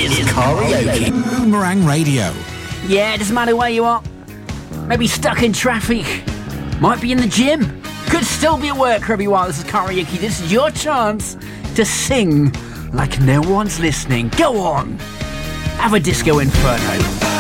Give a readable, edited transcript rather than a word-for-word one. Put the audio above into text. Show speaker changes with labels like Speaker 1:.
Speaker 1: is karaoke.
Speaker 2: Boomerang Radio.
Speaker 3: Yeah, it doesn't matter where you are. Maybe stuck in traffic. Might be in the gym. Could still be at work wherever you are. This is karaoke. This is your chance to sing like no one's listening. Go on. Have a disco inferno.